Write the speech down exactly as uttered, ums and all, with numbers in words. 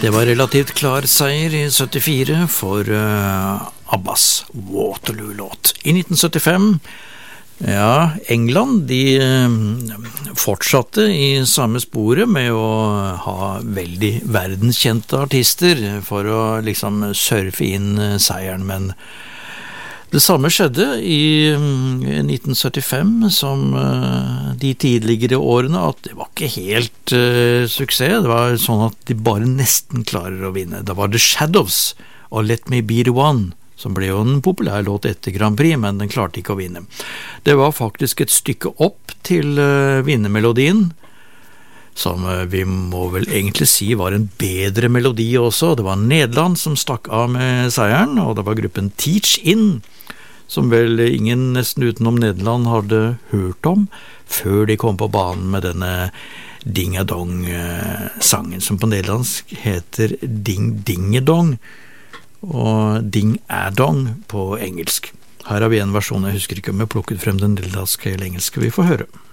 Det var relativt klar seier i syttifire for uh, Abbas Waterloo-låt. I nitten syttifem, ja, England, de uh, fortsatte i samme sporet med å ha veldig verdenskjente artister for å liksom surfe inn uh, seieren, men det samme skjedde i nitten syttifem som uh, de tidligere årene, at det var ikke helt uh, suksess. Det var sånn at de bare nesten klarer å vinne. Da var det Shadows og Let Me Be The One, som ble jo en populær låt etter Grand Prix, men den klarte ikke å vinne. Det var faktisk et stykke opp til uh, vinnermelodien, som uh, vi må vel egentlig si var en bedre melodi også. Det var Nederland som stakk av med seieren, og det var gruppen Teach In, som vel ingen nesten utenom Nederland hadde hørt om, før de kom på banen med denne Ding-a-dong-sangen, som på nederlandsk heter Ding-ding-a-dong, og Ding-a-dong på engelsk. Her har vi en versjon, jeg husker ikke om jeg plukket frem den nederlandske eller engelske, vi får høre.